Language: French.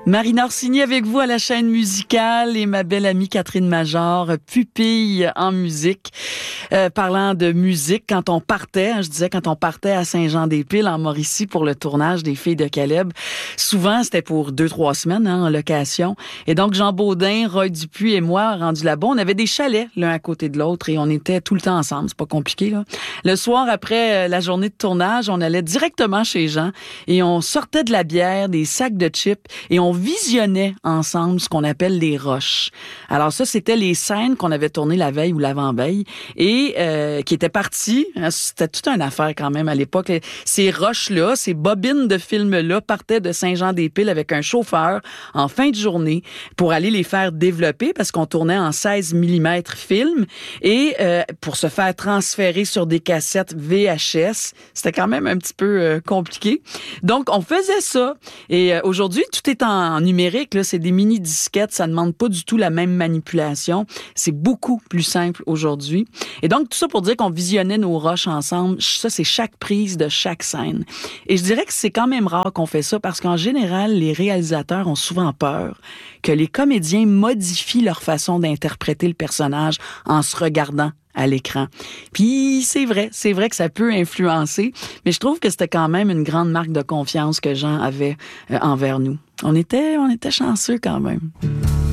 Marina Orsini avec vous à la chaîne musicale et ma belle amie Catherine Major, pupille en musique. Parlant de musique, quand on partait à Saint-Jean-des-Piles en Mauricie pour le tournage des Filles de Caleb, souvent c'était pour 2-3 semaines en location. Et donc Jean Baudin, Roy Dupuis et moi, rendus là-bas, on avait des chalets l'un à côté de l'autre et on était tout le temps ensemble. C'est pas compliqué, là. Le soir, après la journée de tournage, on allait directement chez Jean et on sortait de la bière, des sacs de chips et on visionnait ensemble ce qu'on appelle les rushs. Alors ça, c'était les scènes qu'on avait tournées la veille ou l'avant-veille et qui étaient parties. C'était toute une affaire quand même à l'époque. Ces rushs-là, ces bobines de films-là partaient de Saint-Jean-des-Piles avec un chauffeur en fin de journée pour aller les faire développer parce qu'on tournait en 16 mm film et pour se faire transférer sur des cassettes VHS. C'était quand même un petit peu compliqué. Donc, on faisait ça. Et aujourd'hui, tout est en numérique, là, c'est des mini-disquettes, ça ne demande pas du tout la même manipulation. C'est beaucoup plus simple aujourd'hui. Et donc, tout ça pour dire qu'on visionnait nos rushs ensemble. Ça, c'est chaque prise de chaque scène. Et je dirais que c'est quand même rare qu'on fait ça parce qu'en général, les réalisateurs ont souvent peur que les comédiens modifient leur façon d'interpréter le personnage en se regardant à l'écran. Puis c'est vrai que ça peut influencer, mais je trouve que c'était quand même une grande marque de confiance que Jean avait envers nous. On était chanceux quand même.